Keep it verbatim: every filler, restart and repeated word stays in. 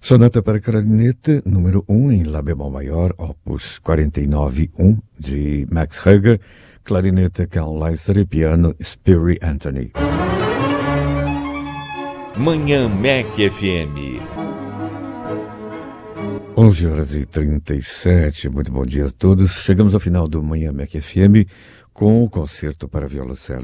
Sonata para clarinete número um em Lá bemol maior, opus quarenta e nove um, de Max Reger, clarinete Carl Leister e piano Spiri Anthony. Manhã M E C F M. onze horas e trinta e sete, muito bom dia a todos. Chegamos ao final do Manhã M E C F M com o concerto para violoncelo